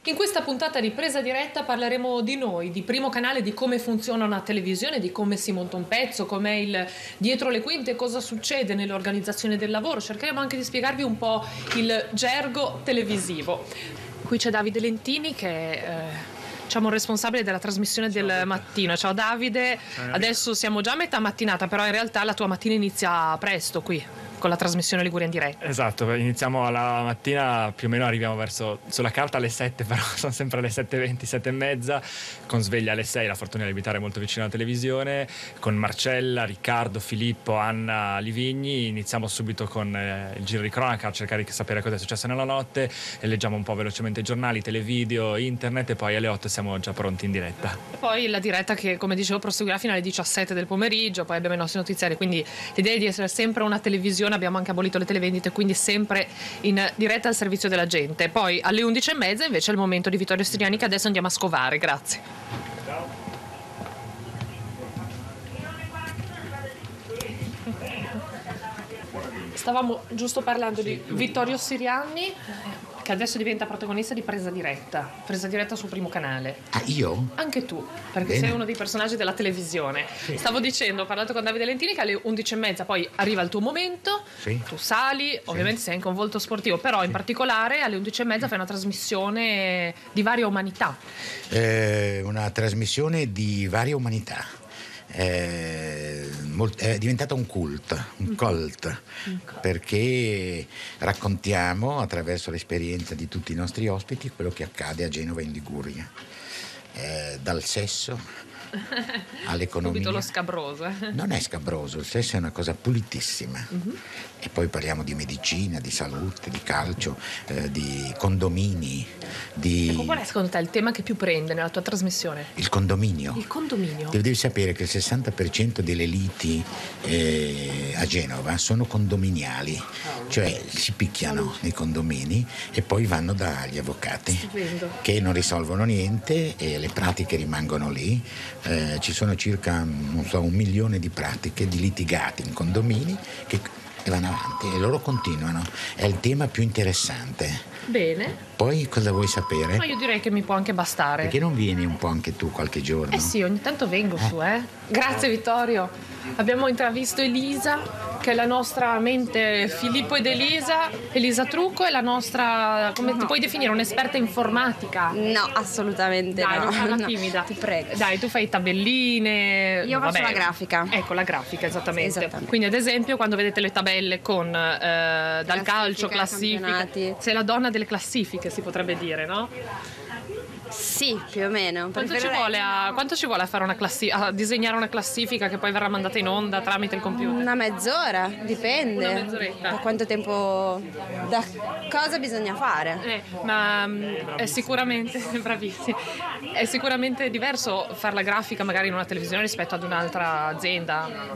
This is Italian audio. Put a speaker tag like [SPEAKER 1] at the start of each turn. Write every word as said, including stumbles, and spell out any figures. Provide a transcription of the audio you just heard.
[SPEAKER 1] In questa puntata di Presa Diretta parleremo di noi, di Primo Canale, di come funziona una televisione, di come si monta un pezzo, com'è il dietro le quinte, cosa succede nell'organizzazione del lavoro. Cercheremo anche di spiegarvi un po' il gergo televisivo. Qui c'è Davide Lentini che è eh, diciamo responsabile della trasmissione
[SPEAKER 2] Ciao,
[SPEAKER 1] del mattino. Ciao Davide, Ciao. Adesso siamo già a metà mattinata, però in realtà la tua mattina inizia presto qui con la trasmissione Liguria in diretta.
[SPEAKER 2] Esatto, iniziamo la mattina, più o meno arriviamo verso sulla carta alle sette, però sono sempre alle sette e venti, sette e mezza, con sveglia alle sei, la fortuna di abitare molto vicino alla televisione, con Marcella, Riccardo, Filippo, Anna Livigni. Iniziamo subito con eh, il giro di cronaca, a cercare di sapere cosa è successo nella notte, e leggiamo un po' velocemente i giornali, televideo, internet, e poi alle otto siamo già pronti in diretta.
[SPEAKER 1] E poi la diretta che, come dicevo, proseguirà fino alle diciassette del pomeriggio, poi abbiamo i nostri notiziari, quindi l'idea è di essere sempre una televisione. Abbiamo anche abolito le televendite, quindi sempre in diretta al servizio della gente. Poi alle undici e mezza invece è il momento di Vittorio Siriani, che adesso andiamo a scovare. Grazie. Stavamo giusto parlando di Vittorio Siriani, che adesso diventa protagonista di Presa Diretta, Presa Diretta sul Primo Canale.
[SPEAKER 3] Ah, io?
[SPEAKER 1] Anche tu, perché
[SPEAKER 3] Bene.
[SPEAKER 1] sei uno dei personaggi della televisione.
[SPEAKER 3] Sì.
[SPEAKER 1] Stavo dicendo, ho parlato con Davide Lentini, che alle undici e mezza poi arriva il tuo momento,
[SPEAKER 3] Sì.
[SPEAKER 1] tu sali, ovviamente sei anche un volto sportivo, però in particolare alle undici e mezza fai una trasmissione di varia umanità.
[SPEAKER 3] Eh, una trasmissione di varia umanità. Eh, molt- è diventata un cult, un cult, perché raccontiamo attraverso l'esperienza di tutti i nostri ospiti quello che accade a Genova e in Liguria, eh, dal sesso all'economia.
[SPEAKER 1] Subito lo scabroso. eh.
[SPEAKER 3] Non è scabroso, il sesso è una cosa pulitissima.
[SPEAKER 1] Mhm.
[SPEAKER 3] E poi parliamo di medicina, di salute, di calcio, eh, di condomini, di...
[SPEAKER 1] Ecco, qual è secondo te il tema che più prende nella tua trasmissione?
[SPEAKER 3] il condominio.
[SPEAKER 1] Il condominio.
[SPEAKER 3] Devi sapere che il sessanta per cento delle liti eh, a Genova sono condominiali, cioè si picchiano nei condomini e poi vanno dagli avvocati
[SPEAKER 1] Stupendo.
[SPEAKER 3] che non risolvono niente e le pratiche rimangono lì. Eh, ci sono circa non so, un milione di pratiche di litigati in condomini che e vanno avanti e loro continuano. È il tema più interessante.
[SPEAKER 1] Bene,
[SPEAKER 3] Poi cosa vuoi sapere?
[SPEAKER 1] ma io direi che mi può anche bastare.
[SPEAKER 3] Perché non vieni un po' anche tu qualche giorno?
[SPEAKER 1] Eh sì, ogni tanto vengo su, eh. Grazie Vittorio. Abbiamo intravisto Elisa, che è la nostra mente Filippo ed Elisa. Elisa Trucco è la nostra, come ti puoi definire, un'esperta informatica?
[SPEAKER 4] No, assolutamente
[SPEAKER 1] Dai,
[SPEAKER 4] no.
[SPEAKER 1] non farla
[SPEAKER 4] No,
[SPEAKER 1] timida.
[SPEAKER 4] ti prego.
[SPEAKER 1] Dai, tu fai tabelline.
[SPEAKER 4] Io faccio
[SPEAKER 1] vabbè.
[SPEAKER 4] la grafica.
[SPEAKER 1] Ecco, la grafica, esattamente.
[SPEAKER 4] Esattamente.
[SPEAKER 1] Quindi ad esempio quando vedete le tabelle con eh, dal
[SPEAKER 4] Classifica,
[SPEAKER 1] calcio, classifica,
[SPEAKER 4] campionati.
[SPEAKER 1] sei la donna delle classifiche, si potrebbe dire, no?
[SPEAKER 4] Sì, più o meno.
[SPEAKER 1] Quanto ci,
[SPEAKER 4] Preferirei-
[SPEAKER 1] vuole a, quanto ci vuole a fare una classi- a disegnare una classifica che poi verrà mandata in onda tramite il computer?
[SPEAKER 4] Una mezz'ora, dipende.
[SPEAKER 1] Una mezz'oretta.
[SPEAKER 4] Da quanto tempo. Da cosa bisogna fare?
[SPEAKER 1] Eh, ma mm, è sicuramente bravissimi. È sicuramente diverso fare la grafica magari in una televisione rispetto ad un'altra azienda.